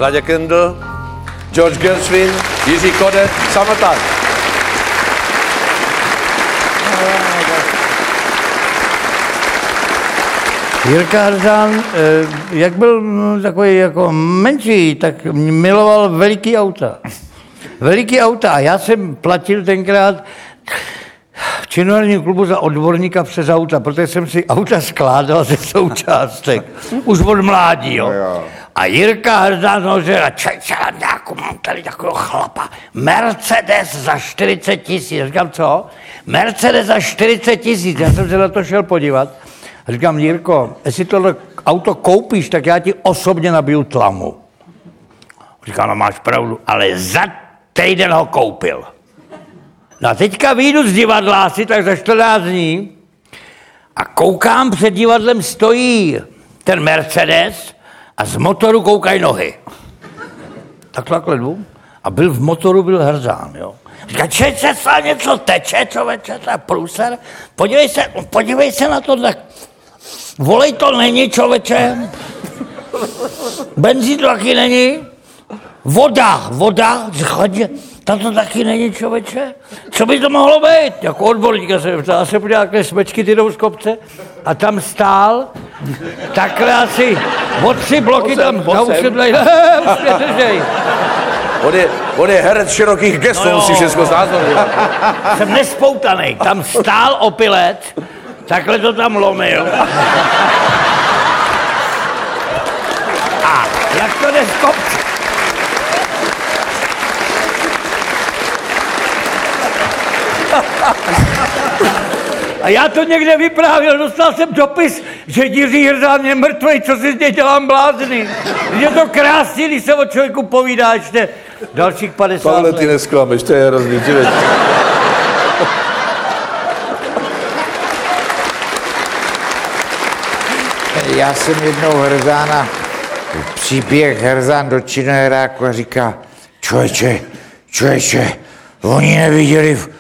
Vláďa Kendl, George Gershwin, Jiří Kodet, Samotář. Jirka Hrzán, jak byl takový jako menší, tak miloval veliký auta. Veliký auta. Já jsem platil tenkrát v činoherním klubu za odborníka přes auta, protože jsem si auta skládal ze součástek. Už od mládí, jo. A Jirka Hrzán říkal, mám tady takového chlapa. Mercedes za 40 000. Říkám, co? Mercedes za 40 000. Já jsem se na to šel podívat. A říkám, Jirko, jestli tohle auto koupíš, tak já ti osobně nabiju tlamu. Říkám, no máš pravdu, ale za týden ho koupil. No a teďka vyjdu z divadla asi tak za 14 dní a koukám, před divadlem stojí ten Mercedes a z motoru koukají nohy. Takhle jdu a v motoru byl Hrzán, jo. Říká, čeče, něco teče, člověče, to je průser. Podívej se na tohle. Volej to není, člověče. Benzín to taky není. Voda, tam to taky není, člověče. Co by to mohlo být? Jako odborníka se podíval, takhle smečky ty jdou z kopce a tam stál takhle asi o 3 bloky tam nausedlej. On je herec širokých gest, no musí všechno znázornit. Jsem nespoutanej, tam stál opilec, takhle to tam lomil. A jak to jde z kopce? A já to někde vyprávěl, dostal jsem dopis, že Jiří Hrzán je mrtvej, co si z něj dělám blázny. Je to krásný, když se o člověku povídá ještě dalších 50 let. Tohle ty nesklameš, to je hrozný, Já jsem jednou Hrzána, příběh Hrzán do činoheráku a říká, člověče, oni neviděli